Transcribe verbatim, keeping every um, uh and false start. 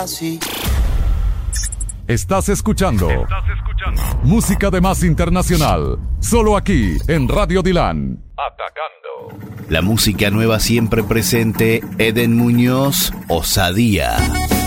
Así. Estás escuchando, Estás escuchando música de más internacional, solo aquí en Radio Dilan. Atacando. La música nueva siempre presente, Eden Muñoz, Osadía.